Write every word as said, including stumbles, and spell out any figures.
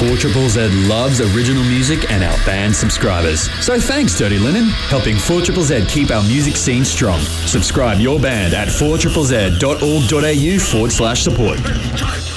four Z Z loves original music and our band subscribers. So thanks, Dirty Linen, helping four Z Z keep our music scene strong. Subscribe your band at four Z Z dot org dot a u forward slash support.